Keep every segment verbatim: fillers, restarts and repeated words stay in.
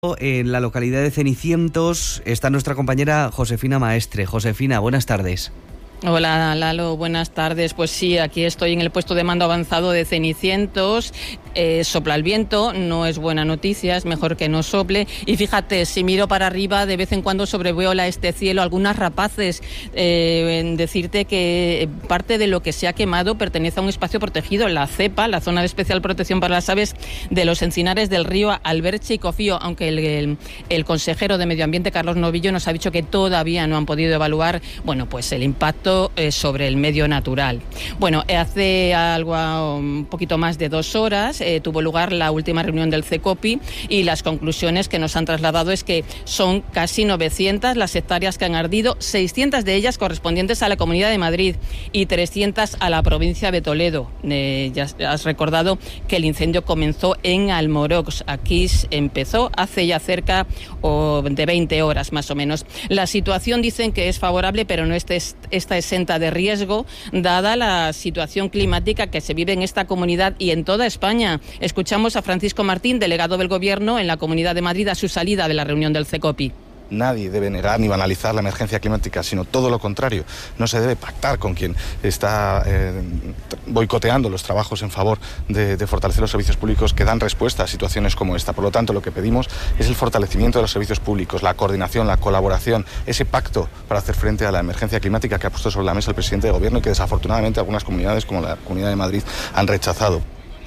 En la localidad de Cenicientos está nuestra compañera Josefina Maestre. Josefina, buenas tardes. Hola Lalo, buenas tardes. Pues sí, aquí estoy en el puesto de mando avanzado de Cenicientos. Eh, sopla el viento, no es buena noticia, es mejor que no sople. Y fíjate, si miro para arriba, de vez en cuando sobrevuela este cielo algunas rapaces. Eh, en decirte que parte de lo que se ha quemado pertenece a un espacio protegido, la CEPA, la Zona de Especial Protección para las Aves de los Encinares del río Alberche y Cofío, aunque el, el, el consejero de Medio Ambiente, Carlos Novillo, nos ha dicho que todavía no han podido evaluar, bueno, pues el impacto sobre el medio natural. Bueno, hace algo, un poquito más de dos horas eh, tuvo lugar la última reunión del CECOPI y las conclusiones que nos han trasladado es que son casi novecientas las hectáreas que han ardido, seiscientas de ellas correspondientes a la Comunidad de Madrid y trescientas a la provincia de Toledo. Eh, ya has recordado que el incendio comenzó en Almorox. Aquí empezó hace ya cerca oh, de veinte horas más o menos. La situación dicen que es favorable, pero no está esta exenta de riesgo, dada la situación climática que se vive en esta comunidad y en toda España. Escuchamos a Francisco Martín, delegado del Gobierno en la Comunidad de Madrid, a su salida de la reunión del CECOPI. Nadie debe negar ni banalizar la emergencia climática, sino todo lo contrario. No se debe pactar con quien está eh, boicoteando los trabajos en favor de, de fortalecer los servicios públicos que dan respuesta a situaciones como esta. Por lo tanto, lo que pedimos es el fortalecimiento de los servicios públicos, la coordinación, la colaboración, ese pacto para hacer frente a la emergencia climática que ha puesto sobre la mesa el presidente de Gobierno y que desafortunadamente algunas comunidades, como la Comunidad de Madrid, han rechazado.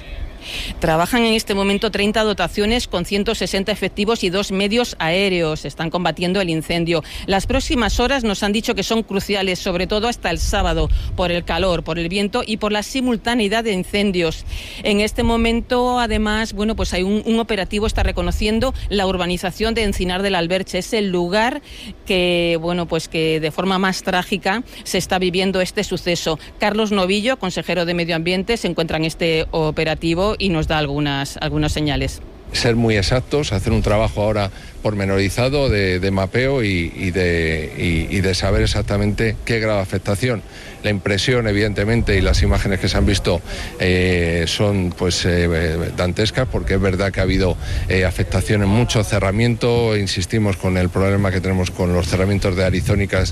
Trabajan en este momento treinta dotaciones con ciento sesenta efectivos y dos medios aéreos. Están combatiendo el incendio. Las próximas horas nos han dicho que son cruciales, sobre todo hasta el sábado, por el calor, por el viento y por la simultaneidad de incendios. En este momento, además, bueno, pues hay un, un operativo, está reconociendo la urbanización de Encinar del Alberche. Es el lugar que, bueno, pues que de forma más trágica se está viviendo este suceso. Carlos Novillo, consejero de Medio Ambiente, se encuentra en este operativo y nos da algunas, algunas señales. Ser muy exactos, hacer un trabajo ahora pormenorizado de, de mapeo y, y, de, y, y de saber exactamente qué grado de afectación. La impresión, evidentemente, y las imágenes que se han visto eh, son pues eh, dantescas, porque es verdad que ha habido eh, afectación en mucho cerramiento. Insistimos con el problema que tenemos con los cerramientos de arizónicas.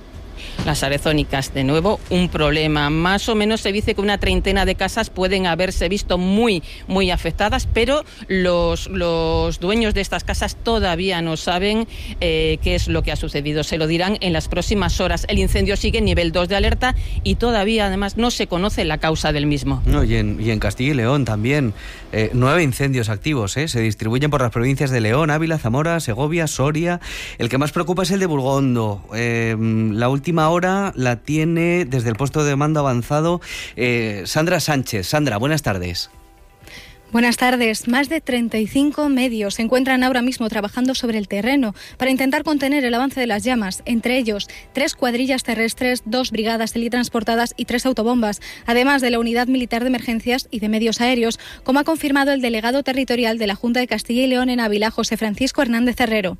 Las arizónicas, de nuevo, un problema. Más o menos se dice que una treintena de casas pueden haberse visto muy, muy afectadas, pero los, los dueños de estas casas todavía no saben eh, qué es lo que ha sucedido. Se lo dirán en las próximas horas. El incendio sigue en nivel dos de alerta y todavía, además, no se conoce la causa del mismo. No, y, en, y en Castilla y León también. Eh, nueve incendios activos, ¿eh? Se distribuyen por las provincias de León, Ávila, Zamora, Segovia, Soria. El que más preocupa es el de Burgondo. Eh, la última hora la tiene desde el puesto de mando avanzado eh, Sandra Sánchez. Sandra, buenas tardes. Buenas tardes. Más de treinta y cinco medios se encuentran ahora mismo trabajando sobre el terreno para intentar contener el avance de las llamas, entre ellos tres cuadrillas terrestres, dos brigadas teletransportadas y tres autobombas, además de la Unidad Militar de Emergencias y de Medios Aéreos, como ha confirmado el delegado territorial de la Junta de Castilla y León en Ávila, José Francisco Hernández Herrero.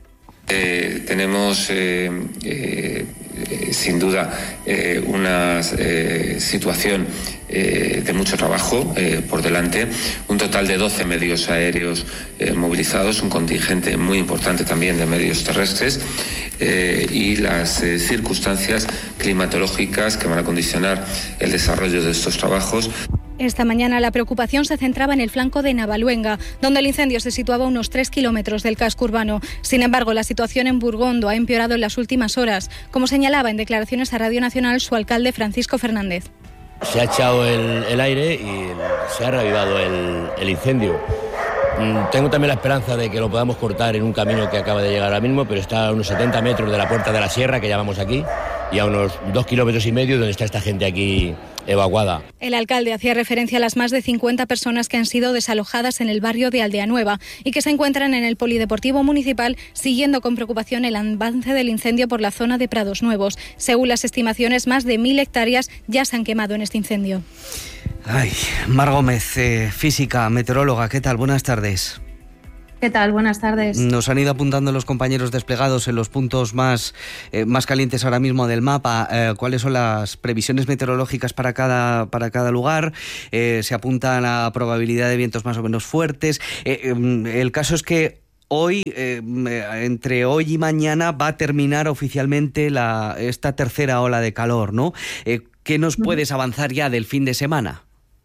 Eh, tenemos eh, eh, eh, sin duda eh, una eh, situación eh, de mucho trabajo eh, por delante, un total de doce medios aéreos eh, movilizados, un contingente muy importante también de medios terrestres eh, y las eh, circunstancias climatológicas que van a condicionar el desarrollo de estos trabajos. Esta mañana la preocupación se centraba en el flanco de Navaluenga, donde el incendio se situaba a unos tres kilómetros del casco urbano. Sin embargo, la situación en Burgondo ha empeorado en las últimas horas, como señalaba en declaraciones a Radio Nacional su alcalde Francisco Fernández. Se ha echado el, el aire y se ha reavivado el, el incendio. Tengo también la esperanza de que lo podamos cortar en un camino que acaba de llegar ahora mismo, pero está a unos setenta metros de la Puerta de la Sierra, que llamamos aquí, y a unos dos kilómetros y medio donde está esta gente aquí evacuada. El alcalde hacía referencia a las más de cincuenta personas que han sido desalojadas en el barrio de Aldea Nueva y que se encuentran en el polideportivo municipal, siguiendo con preocupación el avance del incendio por la zona de Prados Nuevos. Según las estimaciones, más de mil hectáreas ya se han quemado en este incendio. Ay, Mar Gómez, eh, física, meteoróloga, ¿qué tal? Buenas tardes. ¿Qué tal? Buenas tardes. Nos han ido apuntando los compañeros desplegados en los puntos más, eh, más calientes ahora mismo del mapa, eh, cuáles son las previsiones meteorológicas para cada, para cada lugar. Eh, se apuntan a probabilidad de vientos más o menos fuertes. Eh, eh, el caso es que hoy, eh, entre hoy y mañana, va a terminar oficialmente la, esta tercera ola de calor, ¿no? Eh, ¿Qué nos puedes avanzar ya del fin de semana?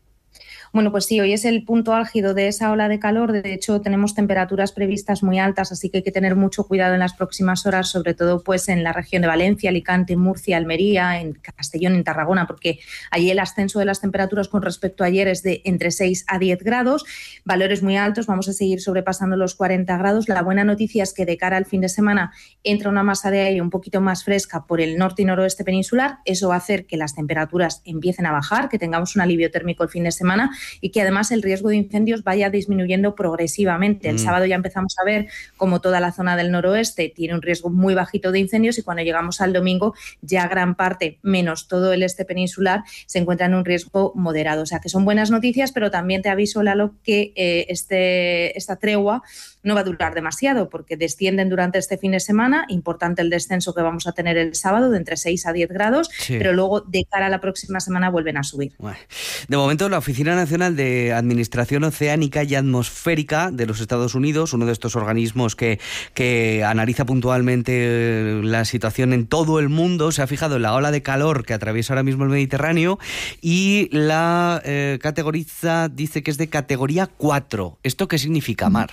Bueno, pues sí, hoy es el punto álgido de esa ola de calor. De hecho, tenemos temperaturas previstas muy altas, así que hay que tener mucho cuidado en las próximas horas, sobre todo pues en la región de Valencia, Alicante, Murcia, Almería, en Castellón, en Tarragona, porque allí el ascenso de las temperaturas con respecto a ayer es de entre seis a diez grados, valores muy altos, vamos a seguir sobrepasando los cuarenta grados. La buena noticia es que de cara al fin de semana entra una masa de aire un poquito más fresca por el norte y noroeste peninsular. Eso va a hacer que las temperaturas empiecen a bajar, que tengamos un alivio térmico el fin de semana y que además el riesgo de incendios vaya disminuyendo progresivamente. El mm. sábado ya empezamos a ver como toda la zona del noroeste tiene un riesgo muy bajito de incendios y cuando llegamos al domingo ya gran parte, menos todo el este peninsular, se encuentra en un riesgo moderado. O sea que son buenas noticias, pero también te aviso, Lalo, que eh, este, esta tregua no va a durar demasiado porque descienden durante este fin de semana. Importante el descenso que vamos a tener el sábado de entre seis a diez grados, sí. Pero luego de cara a la próxima semana vuelven a subir. Bueno, de momento la Oficina Nacional de Administración Oceánica y Atmosférica de los Estados Unidos, uno de estos organismos que, que analiza puntualmente la situación en todo el mundo, se ha fijado en la ola de calor que atraviesa ahora mismo el Mediterráneo y la eh, categoriza, dice que es de categoría cuatro. ¿Esto qué significa, Mar?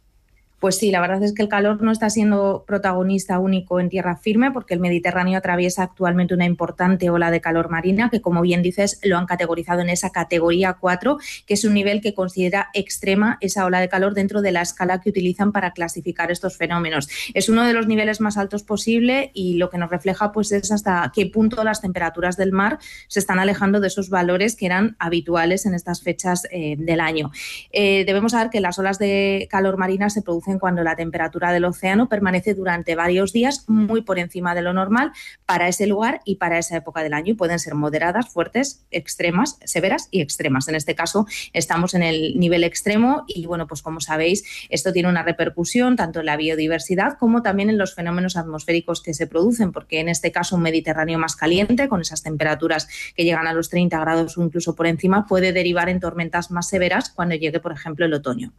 Pues sí, la verdad es que el calor no está siendo protagonista único en tierra firme porque el Mediterráneo atraviesa actualmente una importante ola de calor marina que, como bien dices, lo han categorizado en esa categoría cuatro, que es un nivel que considera extrema esa ola de calor dentro de la escala que utilizan para clasificar estos fenómenos. Es uno de los niveles más altos posible y lo que nos refleja pues es hasta qué punto las temperaturas del mar se están alejando de esos valores que eran habituales en estas fechas eh, del año. Eh, debemos saber que las olas de calor marina se producen cuando la temperatura del océano permanece durante varios días muy por encima de lo normal para ese lugar y para esa época del año y pueden ser moderadas, fuertes, extremas, severas y extremas. En este caso estamos en el nivel extremo y bueno, pues como sabéis, esto tiene una repercusión tanto en la biodiversidad como también en los fenómenos atmosféricos que se producen, porque en este caso un Mediterráneo más caliente, con esas temperaturas que llegan a los treinta grados o incluso por encima, puede derivar en tormentas más severas cuando llegue, por ejemplo, el otoño.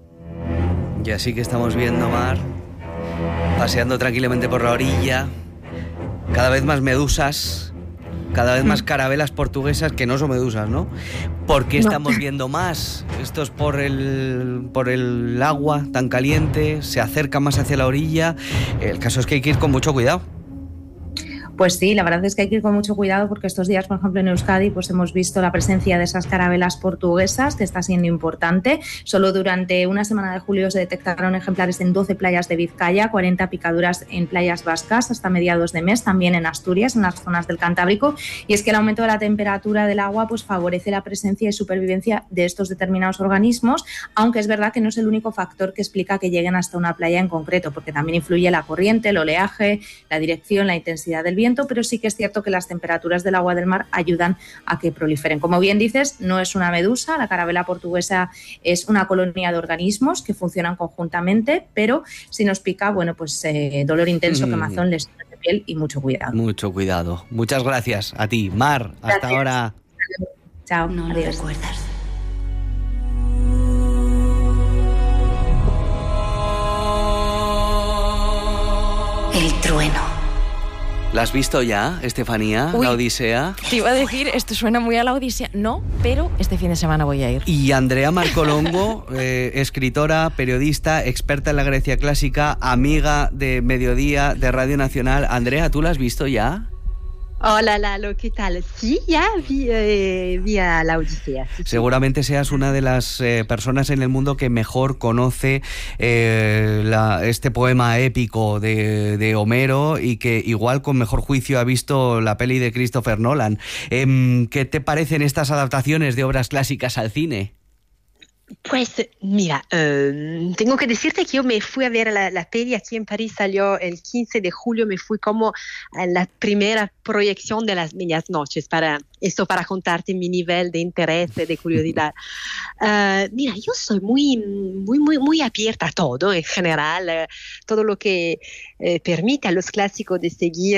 Y así que estamos viendo, Mar, paseando tranquilamente por la orilla, cada vez más medusas, cada vez más carabelas portuguesas, que no son medusas, ¿no? ¿Por qué estamos no. viendo más? Esto es por el, por el agua tan caliente, se acerca más hacia la orilla. El caso es que hay que ir con mucho cuidado. Pues sí, la verdad es que hay que ir con mucho cuidado porque estos días, por ejemplo, en Euskadi pues hemos visto la presencia de esas carabelas portuguesas que está siendo importante. Solo durante una semana de julio se detectaron ejemplares en doce playas de Vizcaya, cuarenta picaduras en playas vascas hasta mediados de mes, también en Asturias, en las zonas del Cantábrico. Y es que el aumento de la temperatura del agua pues favorece la presencia y supervivencia de estos determinados organismos, aunque es verdad que no es el único factor que explica que lleguen hasta una playa en concreto, porque también influye la corriente, el oleaje, la dirección, la intensidad del viento, pero sí que es cierto que las temperaturas del agua del mar ayudan a que proliferen. Como bien dices, no es una medusa, la carabela portuguesa es una colonia de organismos que funcionan conjuntamente, pero si nos pica, bueno, pues eh, dolor intenso, quemazón, lesiones de piel y mucho cuidado. Mucho cuidado. Muchas gracias a ti, Mar. Hasta gracias. Ahora. Chao. No lo recuerdas. El trueno. ¿La has visto ya, Estefanía, Uy, la Odisea? Te iba a decir, esto suena muy a la Odisea. No, pero este fin de semana voy a ir. Y Andrea Marcolongo, eh, escritora, periodista, experta en la Grecia clásica, amiga de Mediodía, de Radio Nacional. Andrea, ¿tú la has visto ya? Hola Lalo, ¿qué tal? Sí, ya vi, eh, vi a la Odisea. Sí, Seguramente sí. seas una de las eh, personas en el mundo que mejor conoce eh, la, este poema épico de, de Homero y que igual con mejor juicio ha visto la peli de Christopher Nolan. Eh, ¿Qué te parecen estas adaptaciones de obras clásicas al cine? Pues mira, eh, tengo que decirte que yo me fui a ver la, la peli aquí en París, salió el quince de julio, me fui como a la primera proyección de las medias noches para esto para contarte mi nivel de interés, de curiosidad. Uh, mira, yo soy muy, muy, muy, muy abierta a todo en general, uh, todo lo que eh, permite a los clásicos de seguir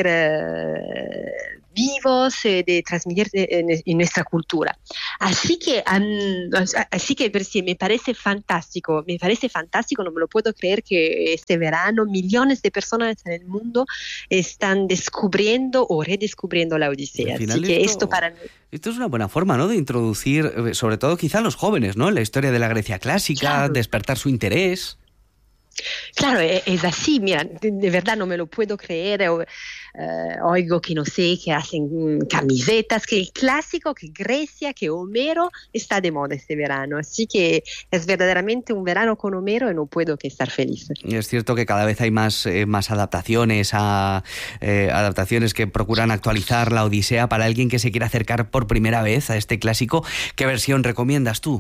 uh, vivos, eh, de transmitir en, en nuestra cultura. Así que, um, así que sí, me parece fantástico, me parece fantástico, no me lo puedo creer que este verano millones de personas en el mundo están descubriendo o redescubriendo la Odisea. Así que esto, esto para mí... Esto es una buena forma, ¿no?, de introducir, sobre todo quizá a los jóvenes, ¿no?, en la historia de la Grecia clásica, claro. Despertar su interés. Claro, es así, mira, de verdad no me lo puedo creer. Uh, oigo que no sé, que hacen camisetas, que el clásico, que Grecia, que Homero está de moda este verano. Así que es verdaderamente un verano con Homero y no puedo que estar feliz. Y es cierto que cada vez hay más, eh, más adaptaciones, a, eh, adaptaciones que procuran actualizar la Odisea para alguien que se quiera acercar por primera vez a este clásico. ¿Qué versión recomiendas tú?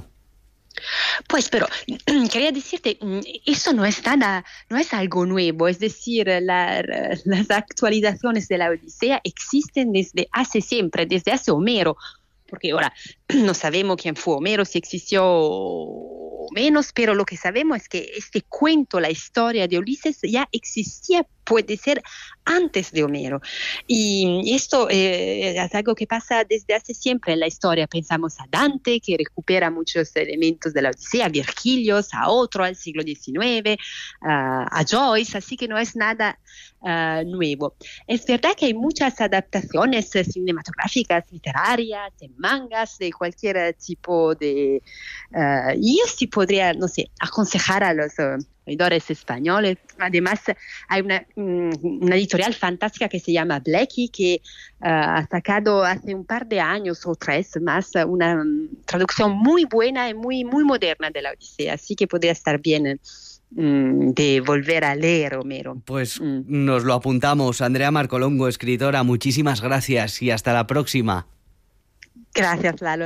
Pues, pero quería decirte, eso no es nada, no es algo nuevo, es decir, la, las actualizaciones de la Odisea existen desde hace siempre, desde hace Homero, porque ahora no sabemos quién fue Homero, si existió o menos, pero lo que sabemos es que este cuento, la historia de Ulises, ya existía, puede ser antes de Homero. Y esto eh, es algo que pasa desde hace siempre en la historia. Pensamos a Dante, que recupera muchos elementos de la Odisea, a Virgilio, a otro al siglo diecinueve, uh, a Joyce, así que no es nada uh, nuevo. Es verdad que hay muchas adaptaciones cinematográficas, literarias, en mangas, de cualquier tipo de... Uh, y yo sí podría, no sé, aconsejar a los... Uh, leidores españoles. Además, hay una, una editorial fantástica que se llama Blackie, que uh, ha sacado hace un par de años o tres más una um, traducción muy buena y muy, muy moderna de la Odisea. Así que podría estar bien um, de volver a leer Homero. Pues mm. nos lo apuntamos. Andrea Marcolongo, escritora, muchísimas gracias y hasta la próxima. Gracias, Lalo.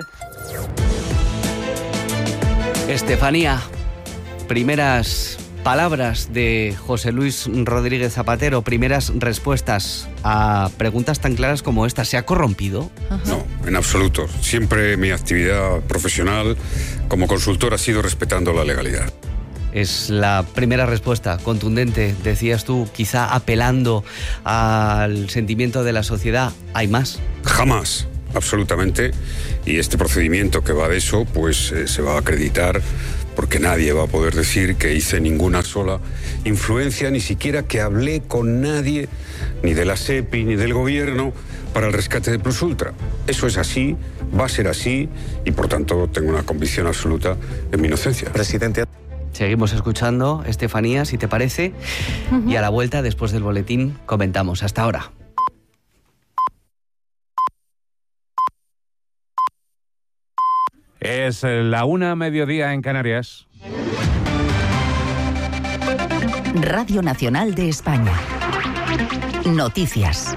Estefanía, primeras palabras de José Luis Rodríguez Zapatero, primeras respuestas a preguntas tan claras como esta. ¿Se ha corrompido? Ajá. No, en absoluto. Siempre mi actividad profesional como consultor ha sido respetando la legalidad. Es la primera respuesta contundente, decías tú, quizá apelando al sentimiento de la sociedad. ¿Hay más? Jamás, absolutamente. Y este procedimiento que va de eso, pues eh, se va a acreditar, porque nadie va a poder decir que hice ninguna sola influencia, ni siquiera que hablé con nadie, ni de la SEPI, ni del gobierno, para el rescate de Plus Ultra. Eso es así, va a ser así, y por tanto tengo una convicción absoluta en mi inocencia. Presidente. Seguimos escuchando, Estefanía, si te parece, uh-huh. Y a la vuelta, después del boletín, comentamos. Hasta ahora. Es la una, mediodía en Canarias. Radio Nacional de España. Noticias.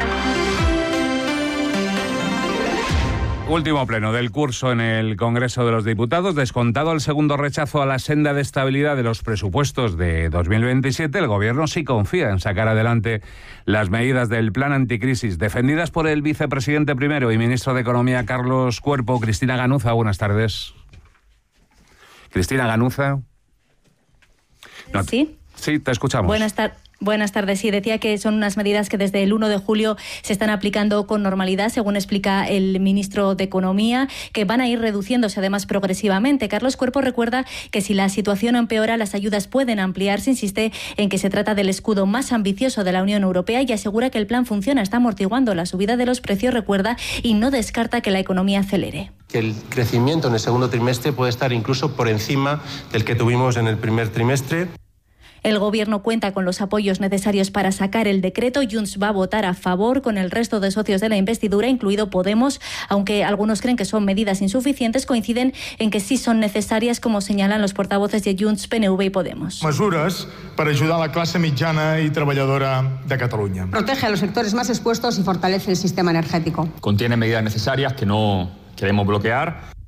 Último pleno del curso en el Congreso de los Diputados. Descontado el segundo rechazo a la senda de estabilidad de los presupuestos de dos mil veintisiete, el Gobierno sí confía en sacar adelante las medidas del plan anticrisis, defendidas por el vicepresidente primero y ministro de Economía, Carlos Cuerpo. Cristina Ganuza, buenas tardes. Cristina Ganuza. No, ¿sí? Sí, te escuchamos. Buenas tardes. Buenas tardes. Sí, decía que son unas medidas que desde el uno de julio se están aplicando con normalidad, según explica el ministro de Economía, que van a ir reduciéndose además progresivamente. Carlos Cuerpo recuerda que si la situación empeora, las ayudas pueden ampliarse. Insiste en que se trata del escudo más ambicioso de la Unión Europea y asegura que el plan funciona, está amortiguando la subida de los precios, recuerda, y no descarta que la economía acelere. Que el crecimiento en el segundo trimestre puede estar incluso por encima del que tuvimos en el primer trimestre. El Gobierno cuenta con los apoyos necesarios para sacar el decreto. Junts va a votar a favor con el resto de socios de la investidura, incluido Podemos, aunque algunos creen que son medidas insuficientes, coinciden en que sí son necesarias, como señalan los portavoces de Junts, P N V y Podemos. Mesures para ayudar a la clase mitjana y trabajadora de Cataluña. Protege a los sectores más expuestos y fortalece el sistema energético. Contiene medidas necesarias que no queremos bloquear.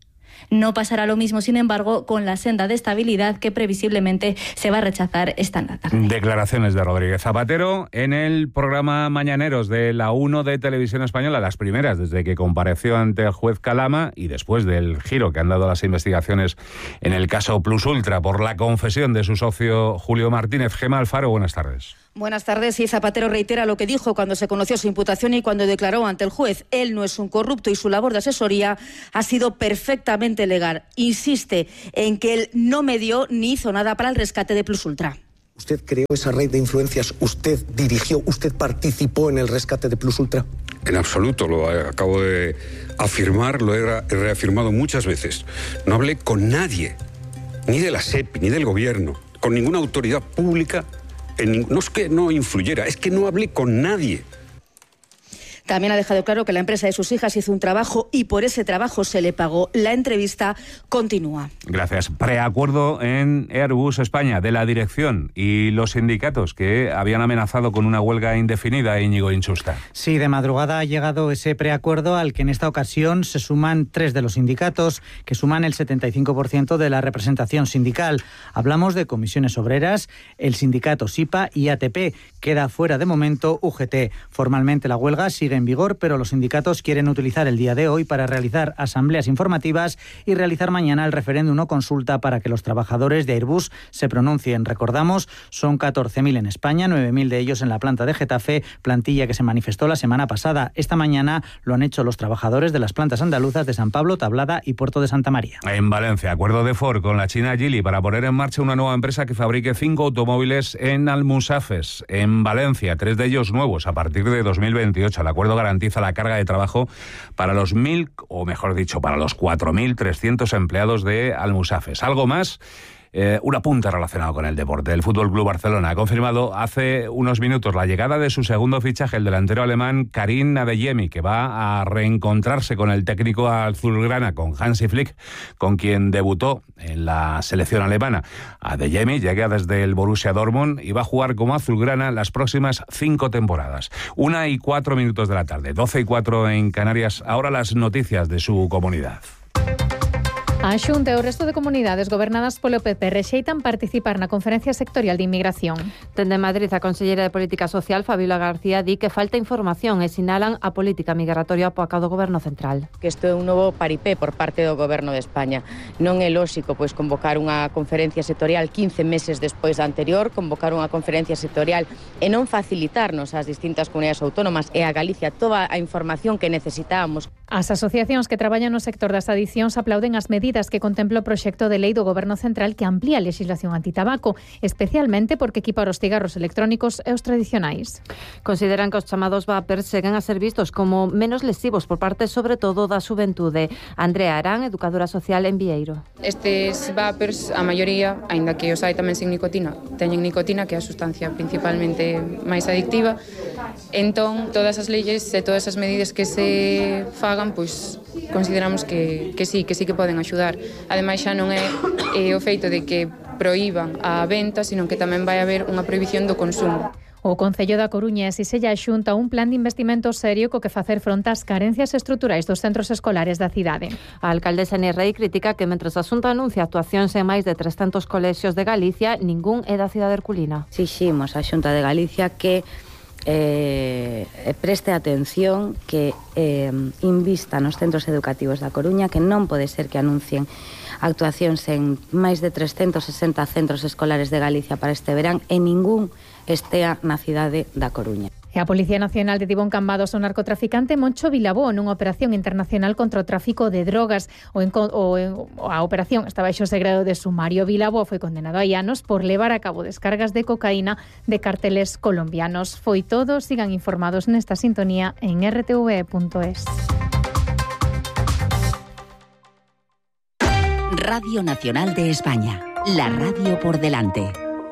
No pasará lo mismo, sin embargo, con la senda de estabilidad que previsiblemente se va a rechazar esta tarde. Declaraciones de Rodríguez Zapatero en el programa Mañaneros de la uno de Televisión Española, las primeras desde que compareció ante el juez Calama y después del giro que han dado las investigaciones en el caso Plus Ultra por la confesión de su socio Julio Martínez. Gemma Alfaro, buenas tardes. Buenas tardes. Y Zapatero reitera lo que dijo cuando se conoció su imputación y cuando declaró ante el juez. Él no es un corrupto y su labor de asesoría ha sido perfectamente legal. Insiste en que él no medió ni hizo nada para el rescate de Plus Ultra. ¿Usted creó esa red de influencias? ¿Usted dirigió? ¿Usted participó en el rescate de Plus Ultra? En absoluto, lo acabo de afirmar, lo he reafirmado muchas veces. No hablé con nadie, ni de la S E P I, ni del gobierno, con ninguna autoridad pública. En, no es que no influyera, es que no hablé con nadie. También ha dejado claro que la empresa de sus hijas hizo un trabajo y por ese trabajo se le pagó. La entrevista continúa. Gracias. Preacuerdo en Airbus España de la dirección y los sindicatos que habían amenazado con una huelga indefinida, Íñigo Inchusta. Sí, de madrugada ha llegado ese preacuerdo al que en esta ocasión se suman tres de los sindicatos, que suman el setenta y cinco por ciento de la representación sindical. Hablamos de Comisiones Obreras, el sindicato SIPA y A T P. Queda fuera de momento U G T. Formalmente la huelga sigue en vigor, pero los sindicatos quieren utilizar el día de hoy para realizar asambleas informativas y realizar mañana el referéndum o consulta para que los trabajadores de Airbus se pronuncien. Recordamos, son catorce mil en España, nueve mil de ellos en la planta de Getafe, plantilla que se manifestó la semana pasada. Esta mañana lo han hecho los trabajadores de las plantas andaluzas de San Pablo, Tablada y Puerto de Santa María. En Valencia, acuerdo de Ford con la China Geely para poner en marcha una nueva empresa que fabrique cinco automóviles en Almusafes, en Valencia, tres de ellos nuevos a partir de dos mil veintiocho. El acuerdo garantiza la carga de trabajo para los mil, o mejor dicho, para los cuatro mil trescientos empleados de Almusafes. ¿Algo más? Eh, un apunte relacionado con el deporte. El F C Barcelona ha confirmado hace unos minutos la llegada de su segundo fichaje, el delantero alemán Karim Adeyemi, que va a reencontrarse con el técnico azulgrana, con Hansi Flick, con quien debutó en la selección alemana. Adeyemi llega desde el Borussia Dortmund y va a jugar como azulgrana las próximas cinco temporadas. Una y cuatro minutos de la tarde, doce y cuatro en Canarias. Ahora las noticias de su comunidad. A Xunta e o resto de comunidades gobernadas polo P P rexeitan participar na Conferencia Sectorial de Inmigración. Dende Madrid, a conselleira de Política Social, Fabiola García, di que falta información e sinalan a política migratoria apoca do Goberno Central. Que isto é un novo paripé por parte do Goberno de España. Non é lóxico pois convocar unha conferencia sectorial quince meses despois da anterior, convocar unha conferencia sectorial e non facilitarnos ás distintas comunidades autónomas e a Galicia toda a información que necesitábamos. As asociacións que traballan no sector das adicións aplauden as medidas que contempla o proxecto de lei do Goberno Central que amplía a legislación antitabaco, especialmente porque equipar os cigarros electrónicos e os tradicionais. Consideran que os chamados vapers seguen a ser vistos como menos lesivos por parte, sobre todo, da xuventude. Andrea Arán, educadora social en Vieiro. Estes vapers, a maioría, aínda que os hai tamén sen nicotina, teñen nicotina, que é a sustancia principalmente máis adictiva. Entón, todas as leyes e todas as medidas que se fagan, pois consideramos que, que sí, que sí que poden axudar. Ademais, xa non é eh, o feito de que proíban a venta, sino que tamén vai haber unha prohibición do consumo. O Concello da Coruña exisella a Xunta un plan de investimento serio co que facer fronte ás carencias estruturais dos centros escolares da cidade. A alcaldesa Nirrei critica que mentres a Xunta anuncia actuacións en máis de trescentos colexios de Galicia, ningún é da cidade herculina. Exiximos a Xunta de Galicia que Eh, preste atención, que eh, invista nos centros educativos da Coruña, que non pode ser que anuncien actuacións en máis de trescentos sesenta centros escolares de Galicia para este verán e ningún estea na cidade da Coruña. E a Policía Nacional detivou en Cambados ao narcotraficante Moncho Vilabó nunha operación internacional contra o tráfico de drogas. O, enco, o a operación estaba baixo segredo de sumario. Vilabó foi condenado a anos por levar a cabo descargas de cocaína de carteles colombianos. Foi todo. Sigan informados nesta sintonía en r t v punto es. Radio Nacional de España. La radio por delante.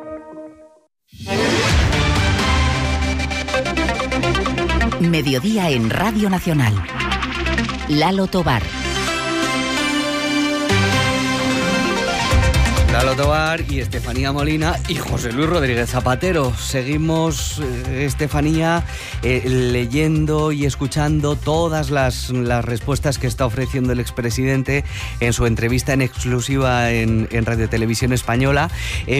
Mediodía en Radio Nacional. Lalo Tobar. Lalo Tobar y Estefanía Molina y José Luis Rodríguez Zapatero. Seguimos, eh, Estefanía, eh, leyendo y escuchando todas las, las respuestas que está ofreciendo el expresidente en su entrevista en exclusiva en, en Radio Televisión Española.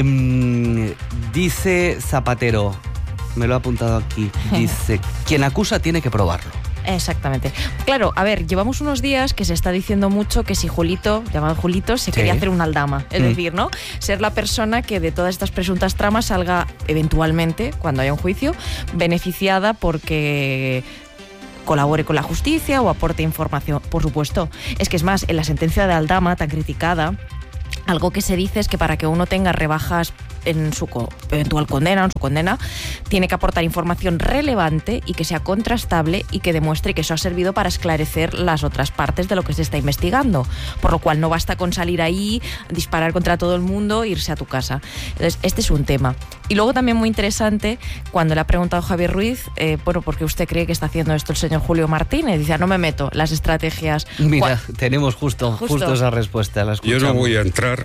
Eh, dice Zapatero, me lo ha apuntado aquí, dice, quien acusa tiene que probarlo. Exactamente. Claro, a ver, llevamos unos días que se está diciendo mucho que si Julito, llamado Julito, se sí. quería hacer una aldama. Es mm. decir, ¿no? Ser la persona que de todas estas presuntas tramas salga eventualmente, cuando haya un juicio, beneficiada porque colabore con la justicia o aporte información. Por supuesto. Es que es más, en la sentencia de aldama tan criticada, algo que se dice es que para que uno tenga rebajas en su eventual condena, en su condena, tiene que aportar información relevante y que sea contrastable y que demuestre que eso ha servido para esclarecer las otras partes de lo que se está investigando. Por lo cual no basta con salir ahí, disparar contra todo el mundo e irse a tu casa. Entonces, este es un tema. Y luego también muy interesante, cuando le ha preguntado Javier Ruiz, eh, bueno, ¿por qué usted cree que está haciendo esto el señor Julio Martínez? Dice, no me meto, las estrategias... Mira, tenemos justo, justo, justo esa respuesta. La Yo no voy a entrar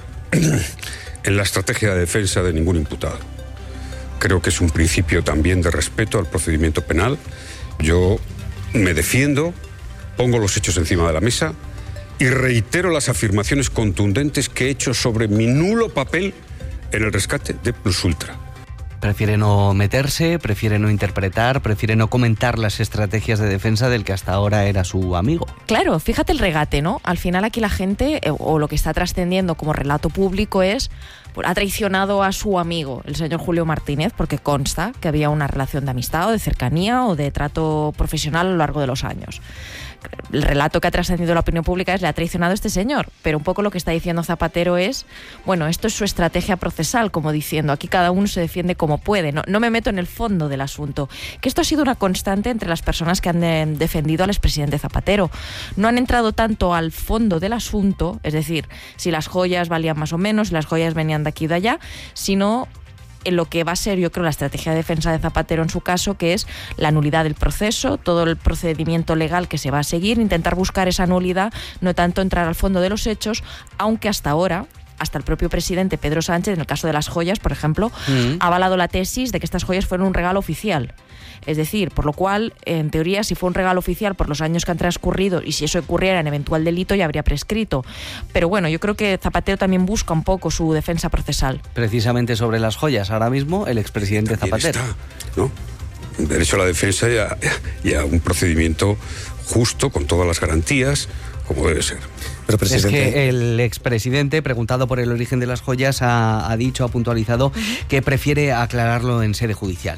en la estrategia de defensa de ningún imputado. Creo que es un principio también de respeto al procedimiento penal. Yo me defiendo, pongo los hechos encima de la mesa y reitero las afirmaciones contundentes que he hecho sobre mi nulo papel en el rescate de Plus Ultra. Prefiere no meterse, prefiere no interpretar, prefiere no comentar las estrategias de defensa del que hasta ahora era su amigo. Claro, fíjate el regate, ¿no? Al final aquí la gente, o lo que está trascendiendo como relato público es, pues, ha traicionado a su amigo, el señor Julio Martínez, porque consta que había una relación de amistad o de cercanía o de trato profesional a lo largo de los años. El relato que ha trascendido la opinión pública es, le ha traicionado a este señor, pero un poco lo que está diciendo Zapatero es, bueno, esto es su estrategia procesal, como diciendo, aquí cada uno se defiende como puede, no, no me meto en el fondo del asunto, que esto ha sido una constante entre las personas que han de, defendido al expresidente Zapatero. No han entrado tanto al fondo del asunto, es decir, si las joyas valían más o menos, si las joyas venían de aquí o de allá, sino en lo que va a ser, yo creo, la estrategia de defensa de Zapatero en su caso, que es la nulidad del proceso, todo el procedimiento legal que se va a seguir, intentar buscar esa nulidad, no tanto entrar al fondo de los hechos, aunque hasta ahora, hasta el propio presidente Pedro Sánchez, en el caso de las joyas, por ejemplo, mm. ha avalado la tesis de que estas joyas fueron un regalo oficial. Es decir, por lo cual, en teoría, si fue un regalo oficial por los años que han transcurrido y si eso ocurriera en eventual delito, ya habría prescrito. Pero bueno, yo creo que Zapatero también busca un poco su defensa procesal. Precisamente sobre las joyas, ahora mismo el expresidente Zapatero. Está, ¿no? Derecho a la defensa y a, y a un procedimiento justo, con todas las garantías, como debe ser. Pero, presidente... Es que el expresidente, preguntado por el origen de las joyas, ha, ha dicho, ha puntualizado uh-huh. que prefiere aclararlo en sede judicial.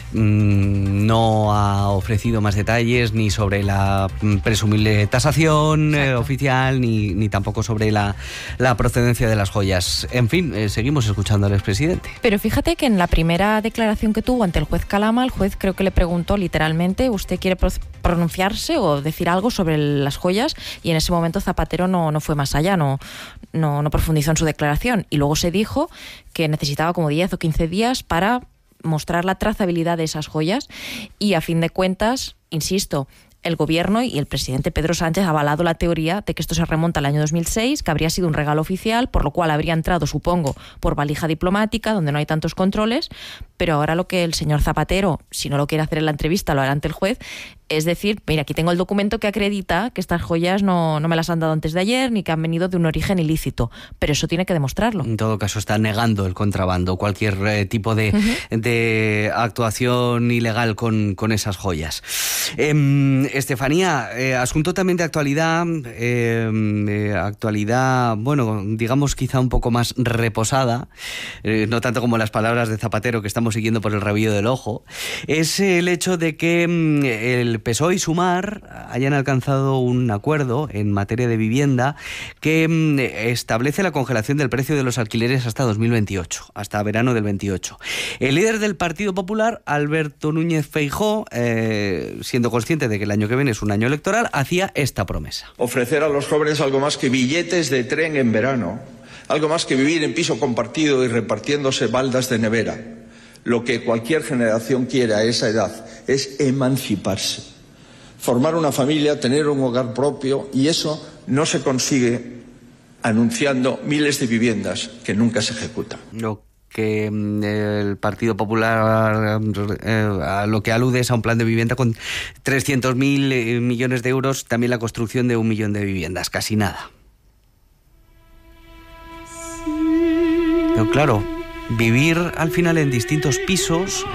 Mm, no ha ofrecido más detalles ni sobre la presumible tasación eh, oficial, ni, ni tampoco sobre la, la procedencia de las joyas. En fin, eh, seguimos escuchando al expresidente. Pero fíjate que en la primera declaración que tuvo ante el juez Calama, el juez creo que le preguntó literalmente, ¿usted quiere pronunciarse o decir algo sobre las joyas? Y en ese momento Zapatero no, no fue más allá, no, no, no profundizó en su declaración. Y luego se dijo que necesitaba como diez o quince días para mostrar la trazabilidad de esas joyas y, a fin de cuentas, insisto, el gobierno y el presidente Pedro Sánchez ha avalado la teoría de que esto se remonta al año dos mil seis, que habría sido un regalo oficial, por lo cual habría entrado, supongo, por valija diplomática, donde no hay tantos controles, pero ahora lo que el señor Zapatero, si no lo quiere hacer en la entrevista, lo hará ante el juez, es decir, mira, aquí tengo el documento que acredita que estas joyas no, no me las han dado antes de ayer, ni que han venido de un origen ilícito, pero eso tiene que demostrarlo. En todo caso, está negando el contrabando, cualquier eh, tipo de, uh-huh. de actuación ilegal con, con esas joyas. Eh, Estefanía, eh, asunto también de actualidad, eh, eh, actualidad, bueno, digamos quizá un poco más reposada, eh, no tanto como las palabras de Zapatero que estamos siguiendo por el rabillo del ojo, es el hecho de que eh, el P S O E y Sumar hayan alcanzado un acuerdo en materia de vivienda que eh, establece la congelación del precio de los alquileres hasta dos mil veintiocho, hasta verano del veintiocho. El líder del Partido Popular, Alberto Núñez Feijóo, eh, siendo consciente de que el año que viene es un año electoral, hacía esta promesa. Ofrecer a los jóvenes algo más que billetes de tren en verano, algo más que vivir en piso compartido y repartiéndose baldas de nevera. Lo que cualquier generación quiere a esa edad es emanciparse, formar una familia, tener un hogar propio, y eso no se consigue anunciando miles de viviendas que nunca se ejecutan. No. Que el Partido Popular eh, a lo que alude es a un plan de vivienda con trescientos mil millones de euros, también la construcción de un millón de viviendas, casi nada. Pero claro, vivir al final en distintos pisos,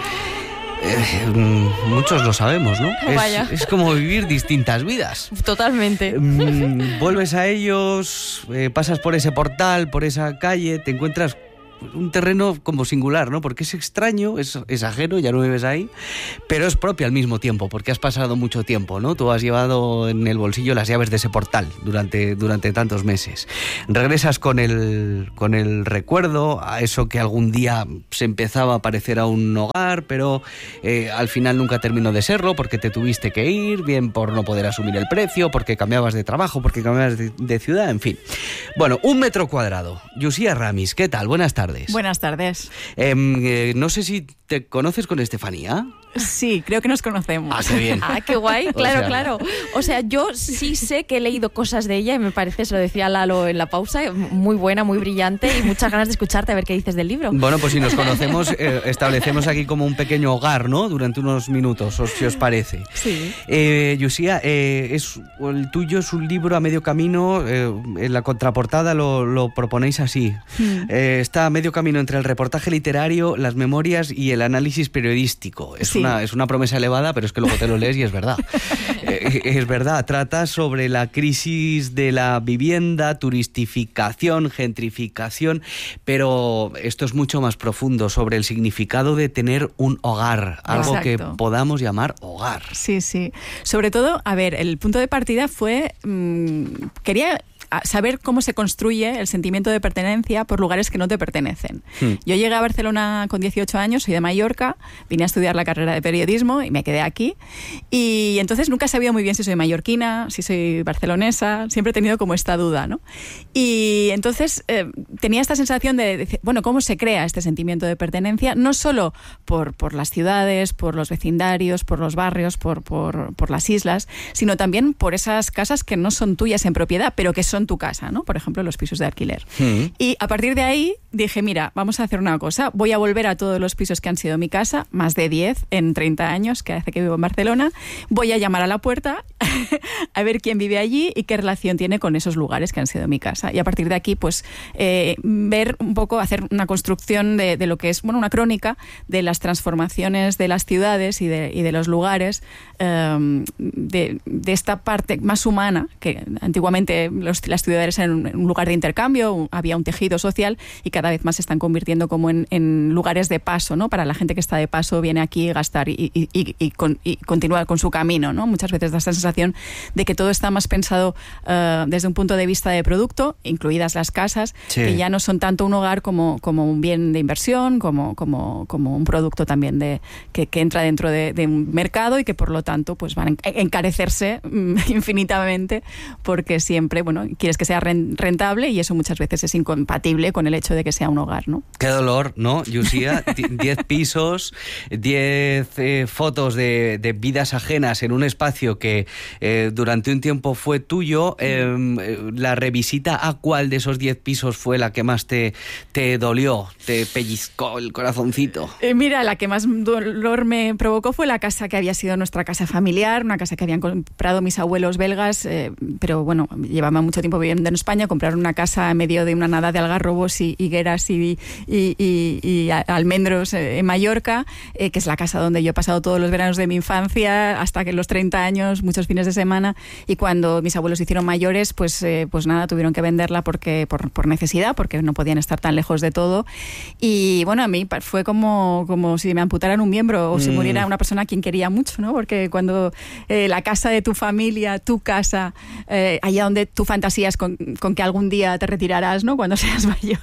eh, muchos lo sabemos, ¿no? Es, es como vivir distintas vidas. Totalmente. Mm, vuelves a ellos, eh, pasas por ese portal, por esa calle, te encuentras un terreno como singular, ¿no? Porque es extraño, es, es ajeno, ya no vives ahí, pero es propio al mismo tiempo, porque has pasado mucho tiempo, ¿no? Tú has llevado en el bolsillo las llaves de ese portal durante, durante tantos meses. Regresas con el, con el recuerdo a eso que algún día se empezaba a parecer a un hogar, pero eh, al final nunca terminó de serlo, porque te tuviste que ir, bien por no poder asumir el precio, porque cambiabas de trabajo, porque cambiabas de, de ciudad, en fin. Bueno, un metro cuadrado. Yusia Ramis, ¿qué tal? Buenas tardes. Buenas tardes. Eh, eh, no sé si te conoces con Estefanía. Sí, creo que nos conocemos. Ah, qué bien. Ah, qué guay, claro, o sea, claro. O sea, yo sí sé que he leído cosas de ella y me parece, se lo decía Lalo en la pausa, muy buena, muy brillante y muchas ganas de escucharte a ver qué dices del libro. Bueno, pues si nos conocemos, eh, establecemos aquí como un pequeño hogar, ¿no? Durante unos minutos, si os parece. Sí. Eh, Yusia, eh, es, el tuyo es un libro a medio camino, eh, en la contraportada lo, lo proponéis así. Hmm. Eh, está a medio camino entre el reportaje literario, las memorias y el análisis periodístico. Es Sí. Una, es una promesa elevada, pero es que luego te lo lees y es verdad. eh, es verdad, trata sobre la crisis de la vivienda, turistificación, gentrificación, pero esto es mucho más profundo, sobre el significado de tener un hogar, algo Exacto. que podamos llamar hogar. Sí, sí. Sobre todo, a ver, el punto de partida fue, mmm, quería a saber cómo se construye el sentimiento de pertenencia por lugares que no te pertenecen. Hmm. Yo llegué a Barcelona con dieciocho años, soy de Mallorca, vine a estudiar la carrera de periodismo y me quedé aquí. Y entonces nunca he sabido muy bien si soy mallorquina, si soy barcelonesa, siempre he tenido como esta duda, ¿no? Y entonces eh, tenía esta sensación de, de, bueno, ¿cómo se crea este sentimiento de pertenencia? No solo por, por las ciudades, por los vecindarios, por los barrios, por, por, por las islas, sino también por esas casas que no son tuyas en propiedad, pero que son tu casa, ¿no? Por ejemplo, los pisos de alquiler. Mm. Y a partir de ahí dije, mira, vamos a hacer una cosa, voy a volver a todos los pisos que han sido mi casa, más de diez en treinta años, que hace que vivo en Barcelona, voy a llamar a la puerta a ver quién vive allí y qué relación tiene con esos lugares que han sido mi casa. Y a partir de aquí, pues, eh, ver un poco, hacer una construcción de, de lo que es, bueno, una crónica de las transformaciones de las ciudades y de, y de los lugares, um, de, de esta parte más humana, que antiguamente los las ciudades eran un lugar de intercambio, había un tejido social y cada vez más se están convirtiendo como en, en lugares de paso, ¿no? Para la gente que está de paso, viene aquí a gastar y, y, y, y, con, y continúa con su camino, ¿no? Muchas veces da esta sensación de que todo está más pensado uh, desde un punto de vista de producto, incluidas las casas, sí. que ya no son tanto un hogar como, como un bien de inversión, como, como, como un producto también de, que, que entra dentro de, de un mercado y que por lo tanto pues van a encarecerse infinitamente porque siempre, bueno, quieres que sea rentable y eso muchas veces es incompatible con el hecho de que sea un hogar, ¿no? Qué dolor, ¿no, Yusia? Diez pisos, diez eh, fotos de, de vidas ajenas en un espacio que eh, durante un tiempo fue tuyo. Eh, la revisita a cuál de esos diez pisos fue la que más te, te dolió, te pellizcó el corazoncito. Eh, mira, la que más dolor me provocó fue la casa que había sido nuestra casa familiar, una casa que habían comprado mis abuelos belgas, eh, pero bueno, llevaba mucho tiempo viviendo en España, compraron una casa en medio de una nada de algarrobos y higueras y, y, y, y almendros en Mallorca, eh, que es la casa donde yo he pasado todos los veranos de mi infancia hasta que los treinta años, muchos fines de semana, y cuando mis abuelos se hicieron mayores, pues, eh, pues nada, tuvieron que venderla porque por, por necesidad, porque no podían estar tan lejos de todo. Y bueno, a mí fue como, como si me amputaran un miembro o mm. si muriera una persona a quien quería mucho, ¿no? Porque cuando eh, la casa de tu familia, tu casa, eh, allá donde tú fantasías con, con que algún día te retirarás, ¿no? Cuando seas mayor,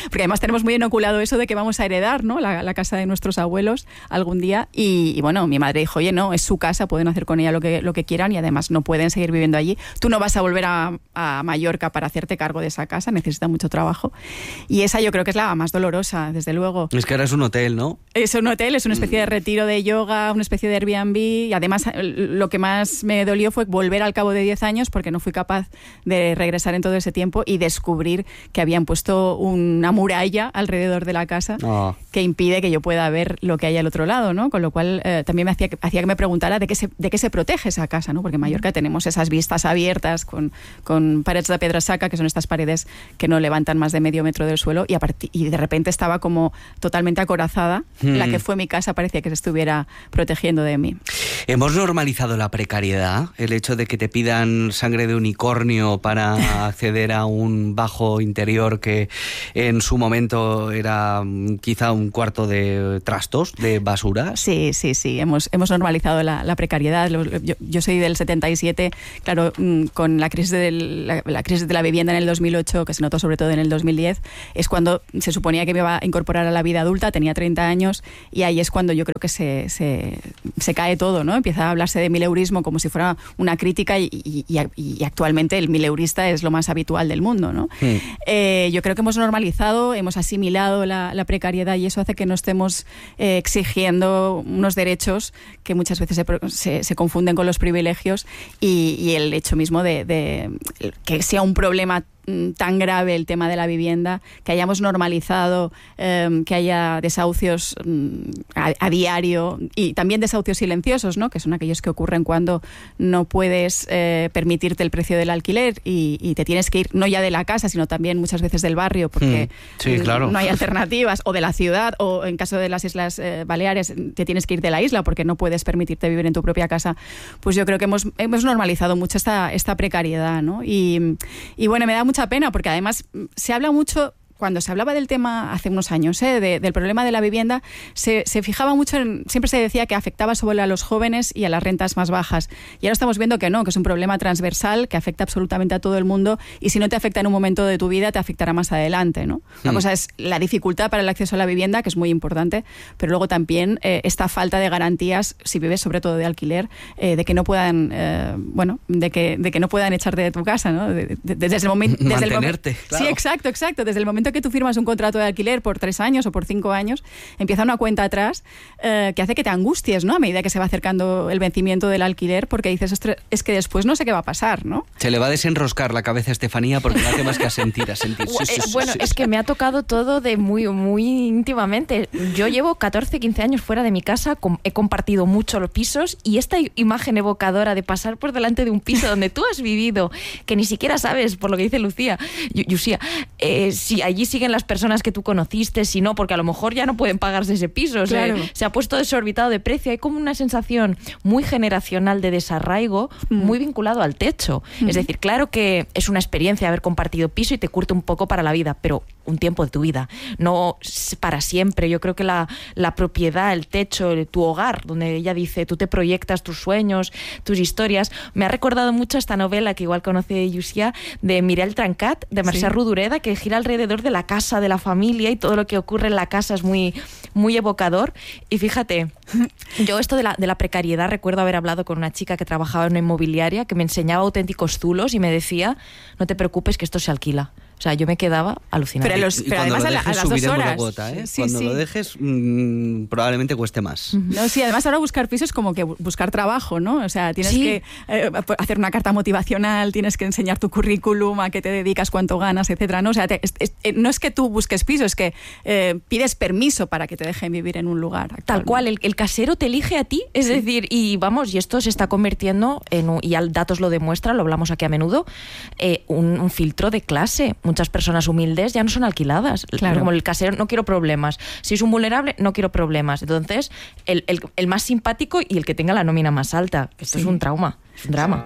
porque además tenemos muy inoculado eso de que vamos a heredar, ¿no? la, la casa de nuestros abuelos algún día, y, y bueno, mi madre dijo, oye, no, es su casa, pueden hacer con ella lo que, lo que quieran y además no pueden seguir viviendo allí. Tú no vas a volver a, a Mallorca para hacerte cargo de esa casa, necesita mucho trabajo. Y esa yo creo que es la más dolorosa, desde luego. Es que ahora es un hotel, ¿no? Es un hotel, es una especie de retiro de yoga, una especie de Airbnb, y además lo que más me dolió fue volver al cabo de diez años porque no fui capaz de regresar en todo ese tiempo y descubrir que habían puesto una muralla alrededor de la casa oh. que impide que yo pueda ver lo que hay al otro lado, ¿no? Con lo cual eh, también me hacía, hacía que me preguntara de qué se, de qué se protege esa casa, ¿no? Porque en Mallorca tenemos esas vistas abiertas con, con paredes de piedra saca, que son estas paredes que no levantan más de medio metro del suelo, y, a partir, y de repente estaba como totalmente acorazada. Hmm. La que fue mi casa parecía que se estuviera protegiendo de mí. ¿Hemos normalizado la precariedad? El hecho de que te pidan sangre de unicornio para acceder a un bajo interior que en su momento era quizá un cuarto de trastos, de basura. Sí, sí, sí. Hemos, hemos normalizado la, la precariedad. Yo, yo soy del setenta y siete, claro, con la crisis, de la, la crisis de la vivienda en el dos mil ocho, que se notó sobre todo en el dos mil diez, es cuando se suponía que me iba a incorporar a la vida adulta, tenía treinta años, y ahí es cuando yo creo que se, se, se cae todo, ¿no? Empieza a hablarse de mileurismo como si fuera una crítica, y, y, y actualmente el mileurista es lo más habitual del mundo, ¿no? Sí. Eh, yo creo que hemos normalizado, hemos asimilado la, la precariedad, y eso hace que no estemos eh, exigiendo unos derechos que muchas veces se, se, se confunden con los privilegios, y, y el hecho mismo de, de que sea un problema tan grave el tema de la vivienda, que hayamos normalizado eh, que haya desahucios um, a, a diario, y también desahucios silenciosos, ¿no? Que son aquellos que ocurren cuando no puedes eh, permitirte el precio del alquiler y, y te tienes que ir no ya de la casa, sino también muchas veces del barrio, porque hmm. sí, claro. no hay alternativas, o de la ciudad, o en caso de las Islas eh, Baleares te tienes que ir de la isla porque no puedes permitirte vivir en tu propia casa. Pues yo creo que hemos, hemos normalizado mucho esta, esta precariedad, ¿no? Y, y bueno, me da mucha pena porque además se habla mucho, cuando se hablaba del tema hace unos años, ¿eh? de, del problema de la vivienda, se, se fijaba mucho en, siempre se decía que afectaba sobre a los jóvenes y a las rentas más bajas. Y ahora estamos viendo que no, que es un problema transversal que afecta absolutamente a todo el mundo, y si no te afecta en un momento de tu vida, te afectará más adelante, ¿no? Una mm. cosa es la dificultad para el acceso a la vivienda, que es muy importante, pero luego también eh, esta falta de garantías, si vives sobre todo de alquiler, eh, de que no puedan, eh, bueno, de que, de que no puedan echarte de tu casa, ¿no? De, de, desde el momento... Mantenerte, claro. Sí, exacto, exacto. Desde el momento que tú firmas un contrato de alquiler por tres años o por cinco años, empieza una cuenta atrás eh, que hace que te angusties, ¿no? A medida que se va acercando el vencimiento del alquiler, porque dices, es que después no sé qué va a pasar, ¿no? Se le va a desenroscar la cabeza a Estefanía porque no hace más que a sentir, a sentir. Sí, sí, sí, bueno, sí, es sí. que me ha tocado todo de muy, muy íntimamente. Yo llevo catorce, quince años fuera de mi casa, he compartido mucho los pisos, y esta imagen evocadora de pasar por delante de un piso donde tú has vivido, que ni siquiera sabes, por lo que dice Lucía, Lucía, eh, si allí siguen las personas que tú conociste, si no, porque a lo mejor ya no pueden pagarse ese piso, claro. se, se ha puesto desorbitado de precio, hay como una sensación muy generacional de desarraigo, mm. muy vinculado al techo. Mm. Es decir, claro que es una experiencia haber compartido piso y te curte un poco para la vida, pero un tiempo de tu vida, no para siempre. Yo creo que la, la propiedad, el techo, el, tu hogar, donde ella dice, tú te proyectas tus sueños, tus historias, me ha recordado mucho esta novela que igual conoce Llucia, de Mireille Trencat, de Mercè sí. Rodoreda, que gira alrededor de la casa, de la familia, y todo lo que ocurre en la casa es muy, muy evocador. Y fíjate, yo esto de la, de la precariedad, recuerdo haber hablado con una chica que trabajaba en una inmobiliaria que me enseñaba auténticos zulos y me decía, no te preocupes que esto se alquila. O sea, yo me quedaba alucinada. Pero, los, pero además a, la, a las dos horas. La cuota, ¿eh? Sí, cuando sí. lo dejes, mmm, probablemente cueste más. No, sí, además ahora buscar pisos es como que buscar trabajo, ¿no? O sea, tienes sí. que eh, hacer una carta motivacional, tienes que enseñar tu currículum, a qué te dedicas, cuánto ganas, etcétera, ¿no? O sea, te, es, es, no es que tú busques piso, es que eh, pides permiso para que te dejen vivir en un lugar. Tal cual, el, el casero te elige a ti, es sí. decir, y vamos, y esto se está convirtiendo en, un, y al datos lo demuestran, lo hablamos aquí a menudo, eh, un, un filtro de clase. Muchas personas humildes ya no son alquiladas. Claro. Como el casero, no quiero problemas. Si es un vulnerable, no quiero problemas. Entonces, el, el, el más simpático y el que tenga la nómina más alta. Esto sí. es un trauma, es un drama.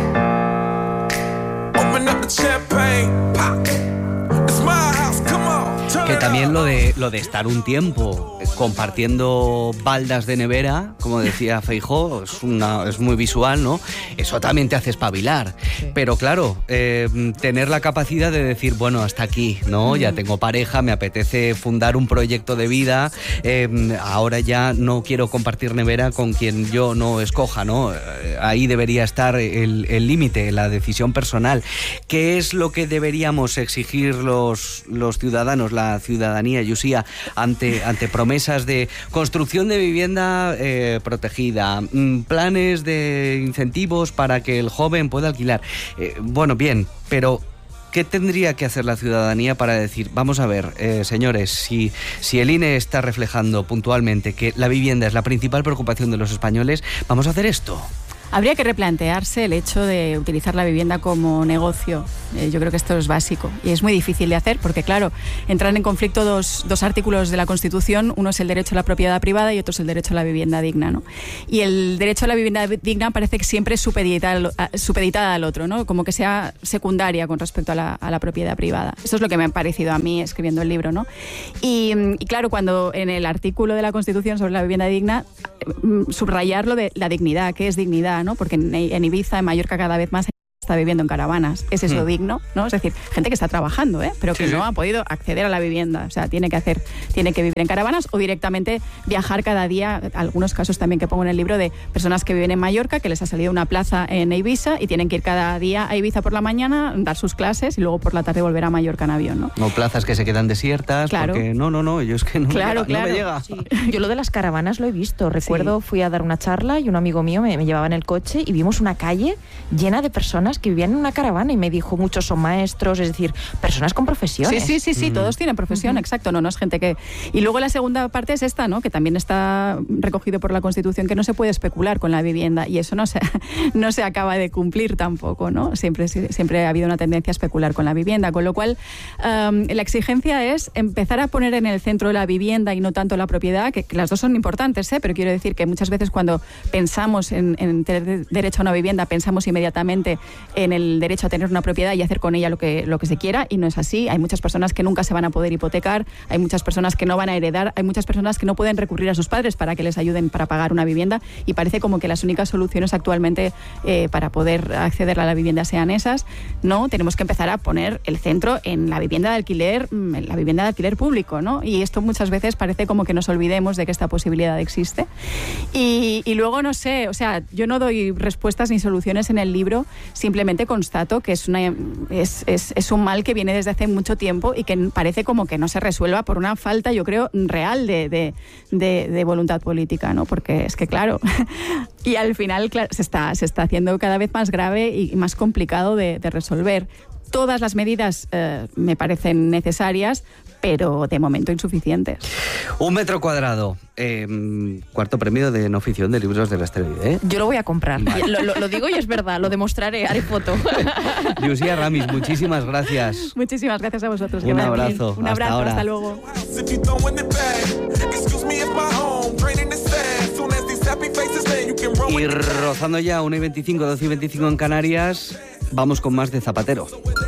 ¿Qué también lo de lo de estar un tiempo compartiendo baldas de nevera, como decía Feijóo, es una es muy visual, ¿no? Eso también te hace espabilar. Sí. Pero claro, eh, tener la capacidad de decir, bueno, hasta aquí, ¿no? Mm. Ya tengo pareja, me apetece fundar un proyecto de vida, eh, ahora ya no quiero compartir nevera con quien yo no escoja, ¿no? Eh, ahí debería estar el el límite, la decisión personal. ¿Qué es lo que deberíamos exigir los, los ciudadanos, la ciudadanía, Yusia, ante, ante promesas de construcción de vivienda eh, protegida, mmm, planes de incentivos para que el joven pueda alquilar? Eh, bueno, bien, pero ¿qué tendría que hacer la ciudadanía para decir, vamos a ver, eh, señores, si, si el I N E está reflejando puntualmente que la vivienda es la principal preocupación de los españoles, vamos a hacer esto? Habría que replantearse el hecho de utilizar la vivienda como negocio. Eh, yo creo que esto es básico y es muy difícil de hacer porque, claro, entran en conflicto dos, dos artículos de la Constitución. Uno es el derecho a la propiedad privada y otro es el derecho a la vivienda digna, ¿no? Y el derecho a la vivienda digna parece que siempre es supeditada, supeditada al otro, ¿no? Como que sea secundaria con respecto a la, a la propiedad privada. Eso es lo que me ha parecido a mí escribiendo el libro, ¿no? Y, y claro, cuando en el artículo de la Constitución sobre la vivienda digna, subrayar lo de la dignidad, ¿qué es dignidad? ¿no? Porque en Ibiza, en Mallorca, cada vez más está viviendo en caravanas. ¿Es eso mm. digno? ¿No? Es decir, gente que está trabajando, ¿eh? pero que sí, no sí. ha podido acceder a la vivienda. O sea, tiene que hacer, tiene que vivir en caravanas o directamente viajar cada día. Algunos casos también que pongo en el libro de personas que viven en Mallorca, que les ha salido una plaza en Ibiza y tienen que ir cada día a Ibiza por la mañana, dar sus clases y luego por la tarde volver a Mallorca en avión, ¿no? O plazas que se quedan desiertas claro. porque no, no, no, yo es que no, claro, me, claro. no me llega. Sí. Yo lo de las caravanas lo he visto. Recuerdo, sí. fui a dar una charla y un amigo mío me, me llevaba en el coche y vimos una calle llena de personas que vivían en una caravana y me dijo, muchos son maestros, es decir, personas con profesiones. Sí, sí, sí, sí, mm. todos tienen profesión, uh-huh. exacto, no, no es gente que... Y luego la segunda parte es esta, ¿no? Que también está recogido por la Constitución, que no se puede especular con la vivienda y eso no se, no se acaba de cumplir tampoco, ¿no? Siempre, siempre ha habido una tendencia a especular con la vivienda, con lo cual um, la exigencia es empezar a poner en el centro la vivienda y no tanto la propiedad, que, que las dos son importantes, ¿eh? Pero quiero decir que muchas veces cuando pensamos en, en tener derecho a una vivienda, pensamos inmediatamente en el derecho a tener una propiedad y hacer con ella lo que, lo que se quiera, y no es así. Hay muchas personas que nunca se van a poder hipotecar, hay muchas personas que no van a heredar, hay muchas personas que no pueden recurrir a sus padres para que les ayuden para pagar una vivienda, y parece como que las únicas soluciones actualmente eh, para poder acceder a la vivienda sean esas. No, tenemos que empezar a poner el centro en la vivienda de alquiler, en la vivienda de alquiler público, ¿no? Y esto muchas veces parece como que nos olvidemos de que esta posibilidad existe. Y, y luego, no sé, o sea, yo no doy respuestas ni soluciones en el libro, simplemente constato que es, una, es, es, es un mal que viene desde hace mucho tiempo y que parece como que no se resuelva por una falta, yo creo, real de, de, de, de voluntad política, ¿no? Porque es que, claro, y al final claro, se, está, se está haciendo cada vez más grave y más complicado de, de resolver. Todas las medidas eh, me parecen necesarias, pero de momento insuficientes. Un metro cuadrado, eh, cuarto premio de no ficción de libros de la Estelvide, ¿eh? Yo lo voy a comprar, vale. lo, lo, lo digo y es verdad, lo demostraré, haré foto. Yusia Ramis, muchísimas gracias. Muchísimas gracias a vosotros. Un abrazo. Un abrazo, hasta, hasta luego. Y rozando ya una y veinticinco, doce y veinticinco en Canarias, vamos con más de Zapatero.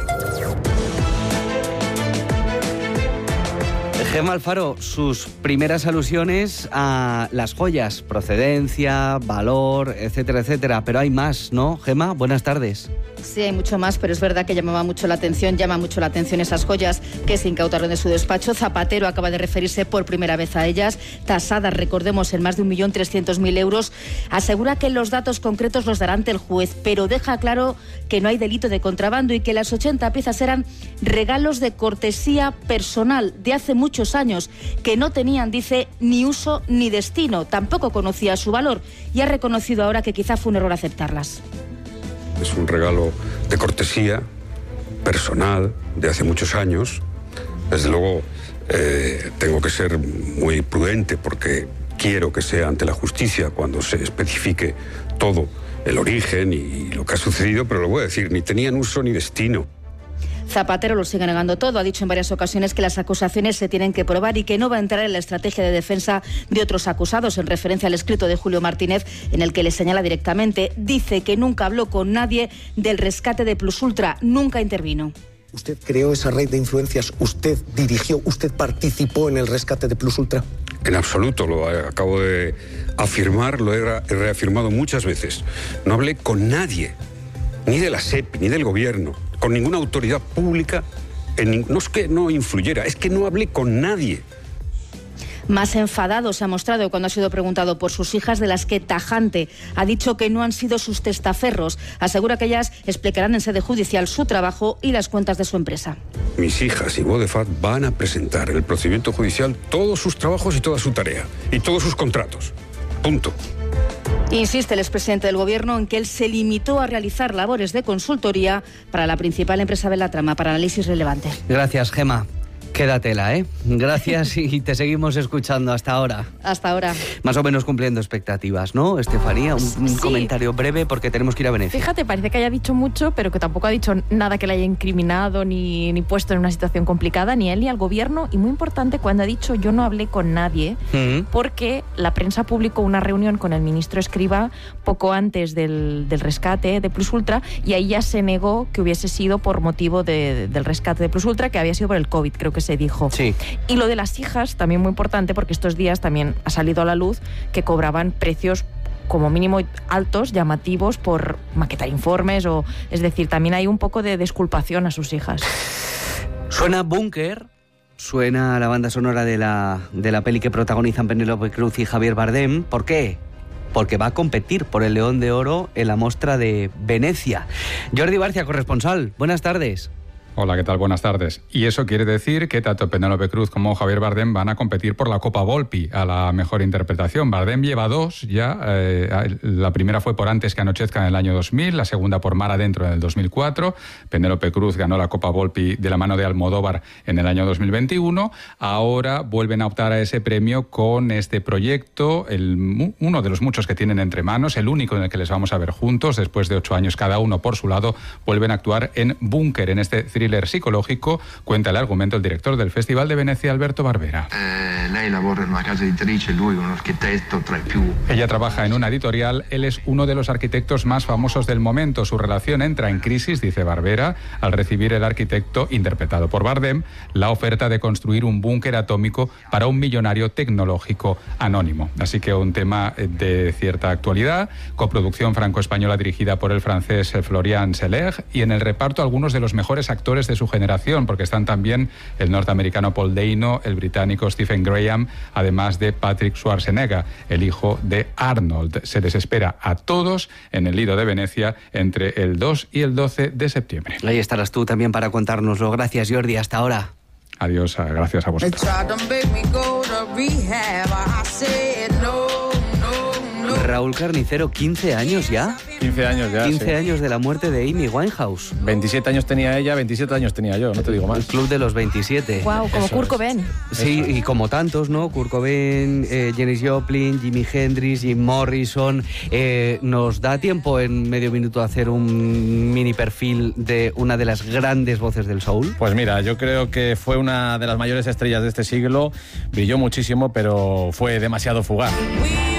Gemma Alfaro, sus primeras alusiones a las joyas, procedencia, valor, etcétera, etcétera. Pero hay más, ¿no, Gemma? Buenas tardes. Sí, hay mucho más, pero es verdad que llamaba mucho la atención, llama mucho la atención esas joyas que se incautaron de su despacho. Zapatero acaba de referirse por primera vez a ellas, tasadas, recordemos, en más de un millón trescientos mil euros. Asegura que los datos concretos los dará ante el juez, pero deja claro que no hay delito de contrabando y que las ochenta piezas eran regalos de cortesía personal de hace muchos años, que no tenían, dice, ni uso ni destino. Tampoco conocía su valor y ha reconocido ahora que quizá fue un error aceptarlas. Es un regalo de cortesía personal de hace muchos años. Desde luego eh, tengo que ser muy prudente porque quiero que sea ante la justicia cuando se especifique todo el origen y lo que ha sucedido, pero lo voy a decir, ni tenían uso ni destino. Zapatero lo sigue negando todo. Ha dicho en varias ocasiones que las acusaciones se tienen que probar y que no va a entrar en la estrategia de defensa de otros acusados, en referencia al escrito de Julio Martínez en el que le señala directamente. Dice que nunca habló con nadie del rescate de Plus Ultra, nunca intervino. ¿Usted creó esa red de influencias? ¿Usted dirigió? ¿Usted participó en el rescate de Plus Ultra? En absoluto, lo acabo de afirmar, lo he reafirmado muchas veces. No hablé con nadie, ni de la SEPI, ni del gobierno, con ninguna autoridad pública. En, no es que no influyera, es que no hablé con nadie. Más enfadado se ha mostrado cuando ha sido preguntado por sus hijas, de las que tajante ha dicho que no han sido sus testaferros. Asegura que ellas explicarán en sede judicial su trabajo y las cuentas de su empresa. Mis hijas y Vodafone van a presentar en el procedimiento judicial todos sus trabajos y toda su tarea, y todos sus contratos. Punto. Insiste el expresidente del Gobierno en que él se limitó a realizar labores de consultoría para la principal empresa de la trama, para análisis relevante. Gracias, Gema. Quédatela, ¿eh? Gracias y te seguimos escuchando hasta ahora. Hasta ahora. Más o menos cumpliendo expectativas, ¿no, Estefanía? Un, un Sí. comentario breve porque tenemos que ir a Venecia. Fíjate, parece que haya dicho mucho, pero que tampoco ha dicho nada que le haya incriminado ni, ni puesto en una situación complicada, ni a él ni al gobierno. Y muy importante, cuando ha dicho yo no hablé con nadie, Mm. porque la prensa publicó una reunión con el ministro Escrivá poco antes del, del rescate de Plus Ultra, y ahí ya se negó que hubiese sido por motivo de- del rescate de Plus Ultra, que había sido por el COVID, creo que se dijo. Sí. Y lo de las hijas, también muy importante, porque estos días también ha salido a la luz que cobraban precios como mínimo altos, llamativos, por maquetar informes, o es decir, también hay un poco de desculpación a sus hijas. Suena Búnker, suena la banda sonora de la, de la peli que protagonizan Penélope Cruz y Javier Bardem. ¿Por qué? Porque va a competir por el León de Oro en la Mostra de Venecia. Jordi Barcia, corresponsal, buenas tardes. Hola, ¿qué tal? Buenas tardes. Y eso quiere decir que tanto Penélope Cruz como Javier Bardem van a competir por la Copa Volpi a la mejor interpretación. Bardem lleva dos ya. Eh, la primera fue por Antes que anochezca en el año dos mil, la segunda por Mar Adentro en el dos mil cuatro. Penélope Cruz ganó la Copa Volpi de la mano de Almodóvar en el año dos mil veintiuno. Ahora vuelven a optar a ese premio con este proyecto, el, uno de los muchos que tienen entre manos, el único en el que les vamos a ver juntos. Después de ocho años cada uno por su lado, vuelven a actuar en Búnker, en este thriller psicológico. Cuenta el argumento el director del Festival de Venecia, Alberto Barbera. Eh, lei lavora in una casa editrice, lui un architetto tra i più. Ella trabaja en una editorial, él es uno de los arquitectos más famosos del momento. Su relación entra en crisis, dice Barbera, al recibir el arquitecto, interpretado por Bardem, la oferta de construir un búnker atómico para un millonario tecnológico anónimo. Así que un tema de cierta actualidad, coproducción franco-española dirigida por el francés Florian Seleg, y en el reparto algunos de los mejores actores de su generación, porque están también el norteamericano Paul Dano, el británico Stephen Graham, además de Patrick Schwarzenegger, el hijo de Arnold. Se les espera a todos en el Lido de Venecia entre el dos y el doce de septiembre. Ahí estarás tú también para contárnoslo. Gracias, Jordi. Hasta ahora. Adiós, gracias a vosotros. Raúl Carnicero, quince años ya. quince años ya. quince sí. años de la muerte de Amy Winehouse. veintisiete años tenía ella, veintisiete años tenía yo, no te digo más. El club de los veintisiete. Wow, como Eso Kurt es. Cobain. Sí, y como tantos, ¿no? Kurt Cobain, eh, Janis Joplin, Jimi Hendrix, Jim Morrison. Eh, ¿Nos da tiempo en medio minuto a hacer un mini perfil de una de las grandes voces del soul? Pues mira, yo creo que fue una de las mayores estrellas de este siglo, brilló muchísimo, pero fue demasiado fugaz.